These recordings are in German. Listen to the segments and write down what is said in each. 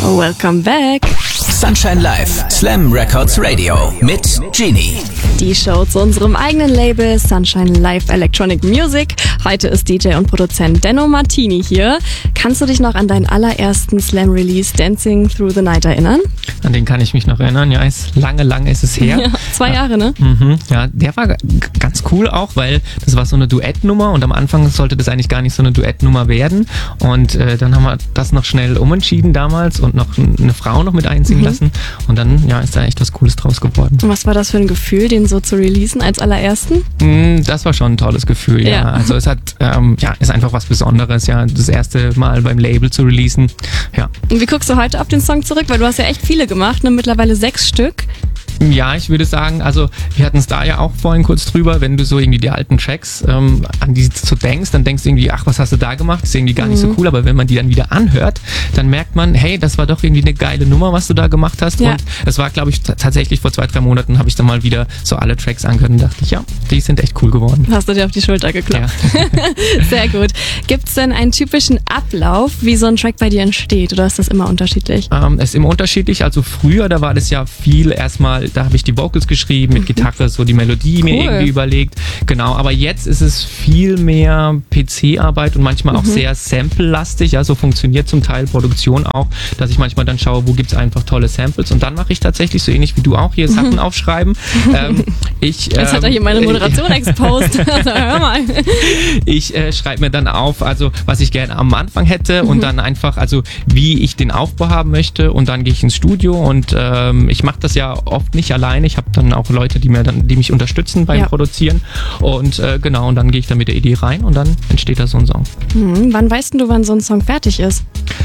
Welcome back. Sunshine Live, Slam Records Radio mit Genie. Die Show zu unserem eigenen Label Sunshine Live Electronic Music. Heute ist DJ und Produzent Denno Martini hier. Kannst du dich noch an deinen allerersten Slam-Release Dancing Through the Night erinnern? An den kann ich mich noch erinnern, ja, ist lange ist es her. Ja, 2 Jahre, ne? Ja, der war ganz cool auch, weil das war so eine Duettnummer und am Anfang sollte das eigentlich gar nicht so eine Duettnummer werden und dann haben wir das noch schnell umentschieden damals und noch eine Frau noch mit einsingen lassen und dann, ja, ist da echt was Cooles draus geworden. Und was war das für ein Gefühl, den so zu releasen als allerersten? Das war schon ein tolles Gefühl, ja. Also es hat, ist einfach was Besonderes, ja, das erste Mal beim Label zu releasen, ja. Und wie guckst du heute auf den Song zurück? Weil du hast ja echt viele gemacht, ne? Mittlerweile 6 Stück. Ja, ich würde sagen, also wir hatten es da ja auch vorhin kurz drüber, wenn du so irgendwie die alten Tracks an die so denkst, dann denkst du irgendwie, ach, was hast du da gemacht? Das ist irgendwie gar nicht so cool, aber wenn man die dann wieder anhört, dann merkt man, hey, das war doch irgendwie eine geile Nummer, was du da gemacht hast. Ja. Und es war, glaube ich, tatsächlich vor 2-3 Monaten habe ich dann mal wieder so alle Tracks angehört und dachte ich, ja, die sind echt cool geworden. Hast du dir auf die Schulter geklopft. Ja. Sehr gut. Gibt es denn einen typischen Ablauf, wie so ein Track bei dir entsteht, oder ist das immer unterschiedlich? Es ist immer unterschiedlich, also früher, da war das ja viel erstmal, da habe ich die Vocals geschrieben, mit Gitarre so die Melodie mir irgendwie überlegt. Genau, aber jetzt ist es viel mehr PC-Arbeit und manchmal auch sehr sample-lastig, ja, so funktioniert zum Teil Produktion auch, dass ich manchmal dann schaue, wo gibt's einfach tolle Samples und dann mache ich tatsächlich so ähnlich wie du auch hier Sachen aufschreiben. Jetzt hat er hier meine Moderation exposed. Also hör mal. Ich schreibe mir dann auf, also was ich gerne am Anfang hätte und dann einfach, also wie ich den Aufbau haben möchte und dann gehe ich ins Studio und ich mache das ja oft nicht alleine. Ich habe dann auch Leute, die mich unterstützen beim Produzieren und genau, und dann gehe ich dann mit der Idee rein und dann entsteht da so ein Song. Wann weißt du, wann so ein Song fertig ist?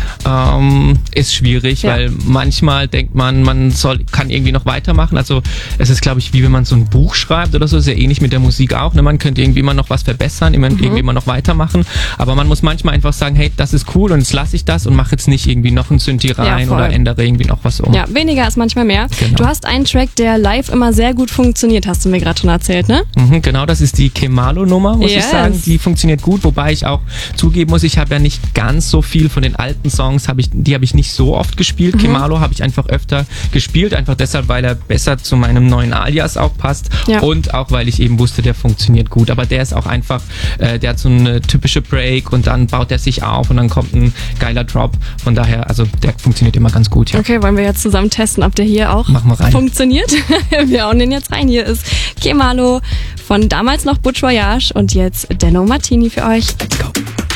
Ist schwierig, weil manchmal denkt man kann irgendwie noch weitermachen. Also es ist, glaube ich, wie wenn man so ein Buch schreibt oder so, ist ja ähnlich mit der Musik auch. Ne? Man könnte irgendwie immer noch was verbessern, irgendwie immer noch weitermachen, aber man muss manchmal einfach sagen, hey, das ist cool und jetzt lasse ich das und mache jetzt nicht irgendwie noch ein Synthi rein oder ändere irgendwie noch was um. Ja, weniger ist manchmal mehr. Genau. Du hast einen Track, der live immer sehr gut funktioniert, hast du mir gerade schon erzählt, ne? Genau, das ist die Kemalo-Nummer, muss ich sagen. Die funktioniert gut, wobei ich auch zugeben muss, ich habe ja nicht ganz so viel von den alten Songs, die habe ich nicht so oft gespielt. Kemalo habe ich einfach öfter gespielt, einfach deshalb, weil er besser zu meinem neuen Alias auch passt und auch, weil ich eben wusste, der funktioniert gut. Aber der ist auch einfach, der hat so eine typische Break und dann baut er sich auf und dann kommt ein geiler Drop. Von daher, also der funktioniert immer ganz gut, ja. Okay, wollen wir jetzt zusammen testen, ob der hier auch funktioniert? Wir hauen den jetzt rein. Hier ist Kemalo von damals noch Butch Voyage und jetzt Denno Martini für euch. Let's go.